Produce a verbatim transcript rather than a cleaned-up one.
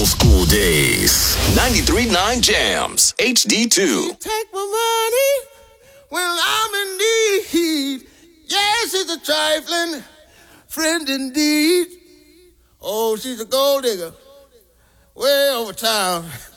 old school days. ninety-three point nine Jams, H D two. Take my money when I'm in need. Yes, it's a trifling friend indeed. Oh, she's a gold digger way over town.